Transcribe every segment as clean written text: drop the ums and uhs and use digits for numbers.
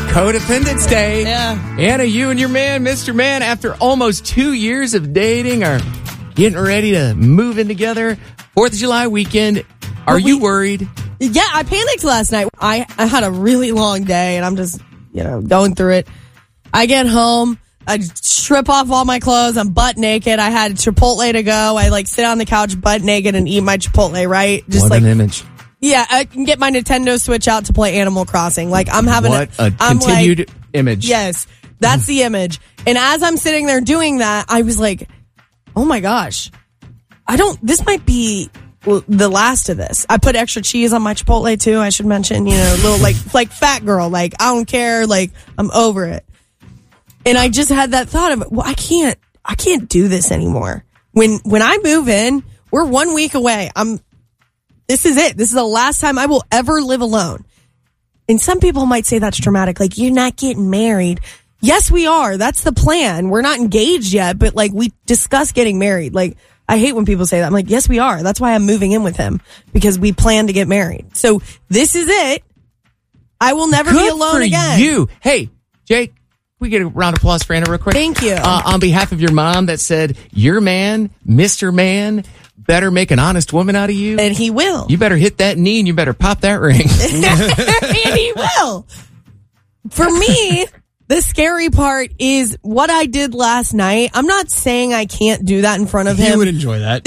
Codependence Day. Yeah. Anna, you and your man, Mr. Man, after almost 2 years of dating, are getting ready to move in together. 4th of July weekend. Are you worried? Yeah, I panicked last night. I had a really long day, and I'm just, going through it. I get home. I strip off all my clothes. I'm butt naked. I had Chipotle to go. I sit on the couch butt naked and eat my Chipotle, right? Just what an image. Yeah, I can get my Nintendo Switch out to play Animal Crossing. I'm having a continued image. Yes, that's the image. And as I'm sitting there doing that, I was like, oh my gosh, this might be the last of this. I put extra cheese on my Chipotle too, I should mention, little like fat girl, I don't care, I'm over it. And I just had that thought of, well, I can't do this anymore. When I move in, we're 1 week away. This is it. This is the last time I will ever live alone. And some people might say that's dramatic. You're not getting married. Yes, we are. That's the plan. We're not engaged yet, but we discuss getting married. I hate when people say that. I'm like, yes, we are. That's why I'm moving in with him, because we plan to get married. So this is it. I will never be alone again. Good for you. Hey, Jake, we get a round of applause for Anna real quick. Thank you. On behalf of your mom that said, your man, Mr. Man, better make an honest woman out of you. And he will. You better hit that knee and you better pop that ring. And he will. For me, the scary part is what I did last night. I'm not saying I can't do that in front of him. He would enjoy that.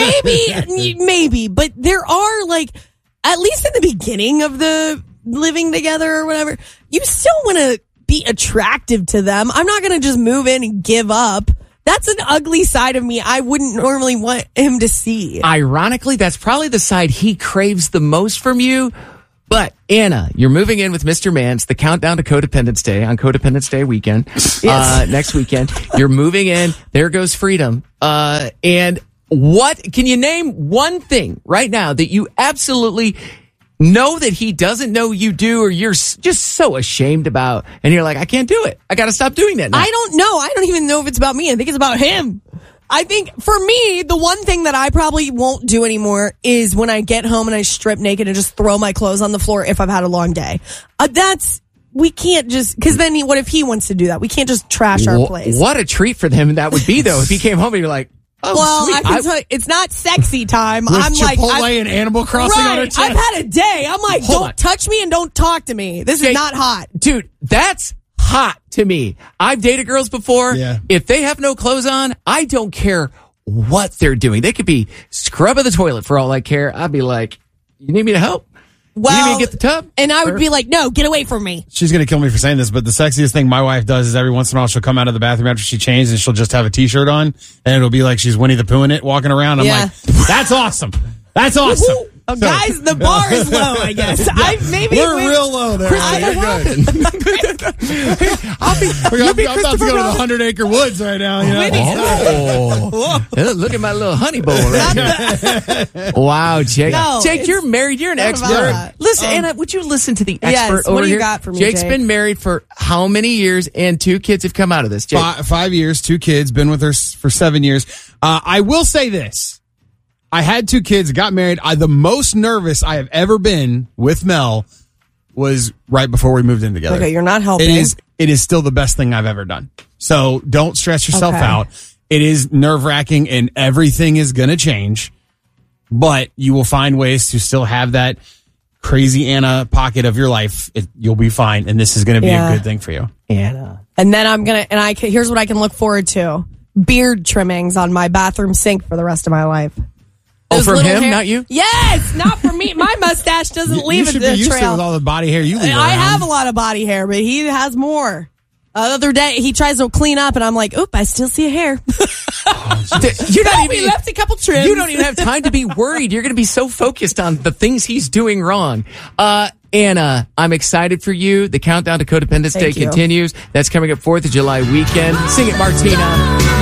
Maybe. But there are, at least in the beginning of the living together or whatever, you still want to be attractive to them. I'm not going to just move in and give up. That's an ugly side of me I wouldn't normally want him to see. Ironically, that's probably the side he craves the most from you. But, Anna, you're moving in with Mr. Man. It's the countdown to Codependence Day on Codependence Day weekend. Yes. Next weekend. You're moving in. There goes freedom. And can you name one thing right now that you absolutely know that he doesn't know you do, or you're just so ashamed about, and you're like, I can't do it. I got to stop doing that now. I don't know. I don't even know if it's about me. I think it's about him. I think for me, the one thing that I probably won't do anymore is when I get home and I strip naked and just throw my clothes on the floor if I've had a long day. We can't just, because then what if he wants to do that? We can't just trash our place. What a treat for them that would be, though, if he came home and you're like, oh, well, sweet. I can tell you, it's not sexy time. With I'm Chipotle and Animal Crossing on her chest. I've had a day. I'm like, Hold don't on. touch me and don't talk to me. This is not hot. Dude, that's hot to me. I've dated girls before. Yeah. If they have no clothes on, I don't care what they're doing. They could be scrubbing the toilet for all I care. I'd be like, you need me to help? Well, you need me to get the tub? And I would be like, no, get away from me. She's going to kill me for saying this, but the sexiest thing my wife does is every once in a while she'll come out of the bathroom after she changes and she'll just have a t-shirt on, and it'll be like she's Winnie the Pooh in it walking around. I'm like, that's awesome. That's awesome. Oh, guys, the bar is low, I guess. We're real low there. Christopher Robin. I'm about to go to the 100-acre woods right now. Look at my little honey bowl right here. Wow, Jake. No, Jake, you're married. You're an expert. Listen, Anna, would you listen to the expert over what do you here? got for me, Jake's Jake? been married for how many years, and 2 kids have come out of this, Jake? 5 years, 2 kids, been with her for 7 years. I will say this. I had 2 kids, got married. The most nervous I have ever been with Mel was right before we moved in together. Okay, you're not helping. It is still the best thing I've ever done. So don't stress yourself out. It is nerve-wracking and everything is going to change, but you will find ways to still have that crazy Anna pocket of your life. You'll be fine, and this is going to be a good thing for you. Anna. And then here's what I can look forward to. Beard trimmings on my bathroom sink for the rest of my life. Oh, from him, not you? Yes, not from me. My mustache doesn't leave You should a be used to it trail. with all the body hair you leave around. I have a lot of body hair, but he has more. The other day, he tries to clean up, and I'm like, oop, I still see a hair. We left a couple trims. You don't even have time to be worried. You're going to be so focused on the things he's doing wrong. Anna, I'm excited for you. The countdown to Codependence Day continues. That's coming up 4th of July weekend. Sing it, Martina.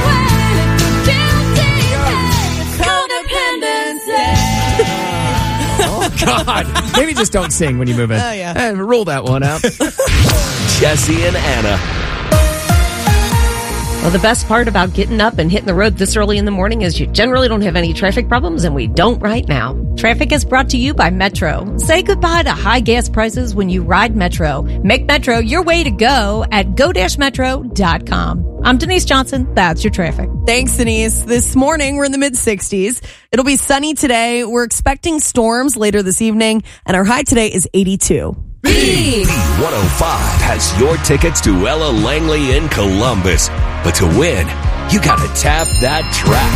God, maybe just don't sing when you move in. Oh, yeah. Roll that one out. Jesse and Anna. Well, the best part about getting up and hitting the road this early in the morning is you generally don't have any traffic problems, and we don't right now. Traffic is brought to you by Metro. Say goodbye to high gas prices when you ride Metro. Make Metro your way to go at go-metro.com. I'm Denise Johnson. That's your traffic. Thanks, Denise. This morning, we're in the mid-60s. It'll be sunny today. We're expecting storms later this evening, and our high today is 82. B105 has your tickets to Ella Langley in Columbus. But to win, you gotta tap that track.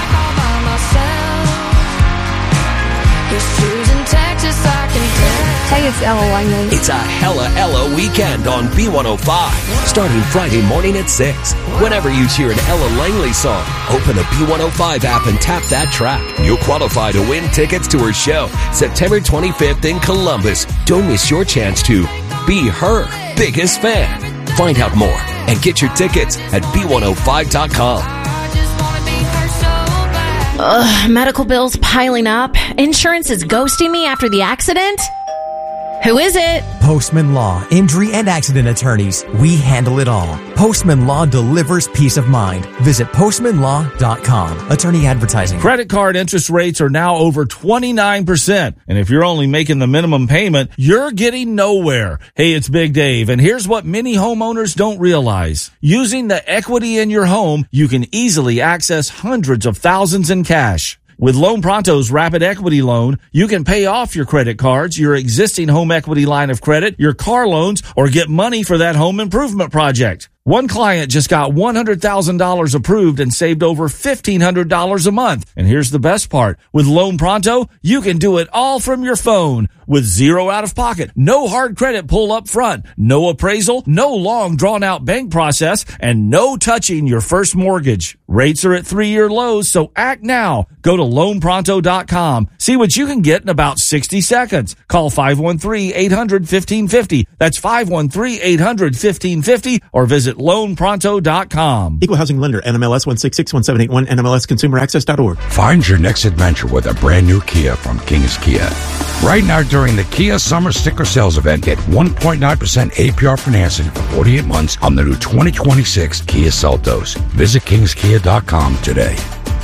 Hey, it's Ella Langley. It's a hella Ella weekend on B105. Starting Friday morning at 6. Whenever you hear an Ella Langley song, open the B105 app and tap that track. You'll qualify to win tickets to her show September 25th in Columbus. Don't miss your chance to be her biggest fan. Find out more and get your tickets at B105.com. Medical bills piling up. Insurance is ghosting me after the accident. Who is it? Postman Law, injury and accident attorneys. We handle it all. Postman Law delivers peace of mind. Visit postmanlaw.com. Attorney advertising. Credit card interest rates are now over 29%. And if you're only making the minimum payment, you're getting nowhere. Hey, it's Big Dave. And here's what many homeowners don't realize. Using the equity in your home, you can easily access hundreds of thousands in cash. With Loan Pronto's Rapid Equity Loan, you can pay off your credit cards, your existing home equity line of credit, your car loans, or get money for that home improvement project. One client just got $100,000 approved and saved over $1,500 a month. And here's the best part. With Loan Pronto, you can do it all from your phone with zero out of pocket, no hard credit pull up front, no appraisal, no long drawn out bank process, and no touching your first mortgage. Rates are at 3-year lows, so act now. Go to loanpronto.com. See what you can get in about 60 seconds. Call 513-800-1550. That's 513-800-1550 or visit loanpronto.com. Equal Housing Lender, NMLS 1661781, NMLSConsumerAccess.org. Find your next adventure with a brand new Kia from King's Kia. Right now during the Kia Summer Sticker Sales Event, get 1.9% APR financing for 48 months on the new 2026 Kia Seltos. Visit kingskia.com today.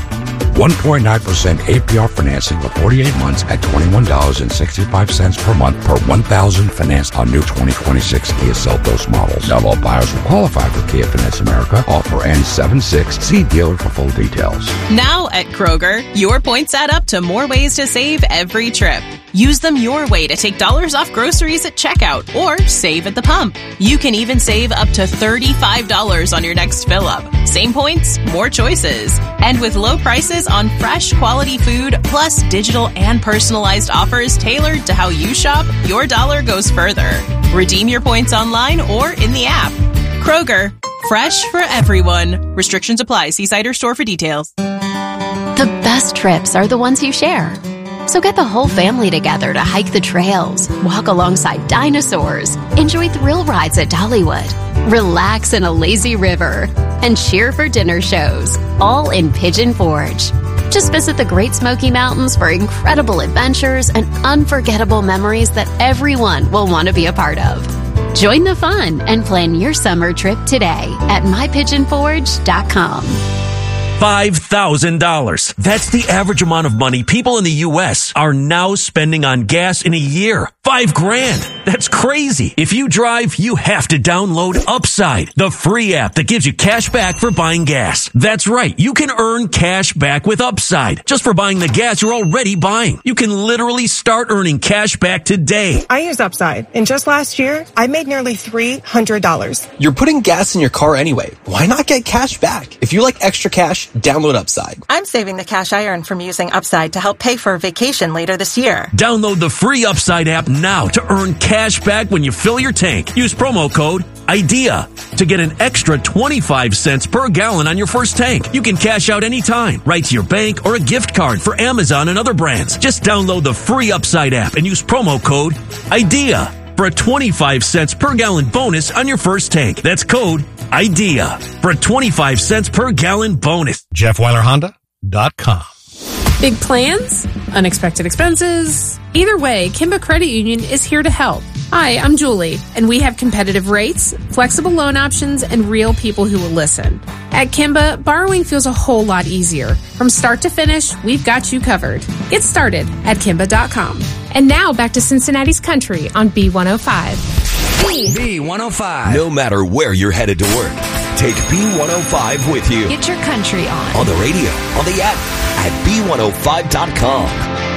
1.9% APR financing for 48 months at $21.65 per month per 1,000 financed on new 2026 Kia Seltos models. Not all buyers will qualify for Kia Finance America. Offer ends 7/6. See dealer for full details. Now at Kroger, your points add up to more ways to save every trip. Use them your way to take dollars off groceries at checkout or save at the pump. You can even save up to $35 on your next fill up. Same points, more choices. And with low prices on fresh quality food, plus digital and personalized offers tailored to how you shop, your dollar goes further. Redeem your points online or in the app. Kroger, fresh for everyone. Restrictions apply. See site or store for details. The best trips are the ones you share. So get the whole family together to hike the trails, walk alongside dinosaurs, enjoy thrill rides at Dollywood, relax in a lazy river, and cheer for dinner shows, all in Pigeon Forge. Just visit the Great Smoky Mountains for incredible adventures and unforgettable memories that everyone will want to be a part of. Join the fun and plan your summer trip today at mypigeonforge.com. $5,000. That's the average amount of money people in the U.S. are now spending on gas in a year. $5,000. That's crazy. If you drive, you have to download Upside, the free app that gives you cash back for buying gas. That's right. You can earn cash back with Upside just for buying the gas you're already buying. You can literally start earning cash back today. I use Upside, and just last year, I made nearly $300. You're putting gas in your car anyway. Why not get cash back? If you like extra cash, download Upside. I'm saving the cash I earn from using Upside to help pay for a vacation later this year. Download the free Upside app now to earn cash back when you fill your tank. Use promo code IDEA to get an extra 25 cents per gallon on your first tank. You can cash out anytime, right to your bank or a gift card for Amazon and other brands. Just download the free Upside app and use promo code IDEA for a 25 cents per gallon bonus on your first tank. That's code IDEA for a 25 cents per gallon bonus. JeffWeilerHonda.com. Big plans? Unexpected expenses? Either way, Kimba Credit Union is here to help. Hi, I'm Julie, and we have competitive rates, flexible loan options, and real people who will listen. At Kimba, borrowing feels a whole lot easier. From start to finish, we've got you covered. Get started at Kimba.com. And now back to Cincinnati's Country on B105. B105. No matter where you're headed to work, take B105 with you. Get your country on. On the radio, on the app, at B105.com.